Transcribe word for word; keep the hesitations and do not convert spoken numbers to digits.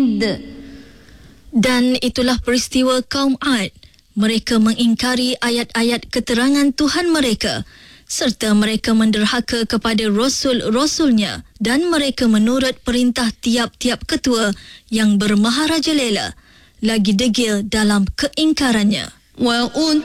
Dan itulah peristiwa kaum Ad. Mereka mengingkari ayat-ayat keterangan Tuhan mereka serta mereka menderhaka kepada rasul-rasulnya dan mereka menurut perintah tiap-tiap ketua yang bermaharajalela, lagi degil dalam keingkarannya. Wa